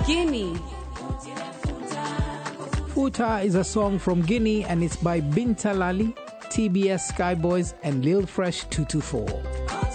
Guinea. Futa is a song from Guinea and it's by Binta Lali, TBS Skyboys, and Lil Fresh 224.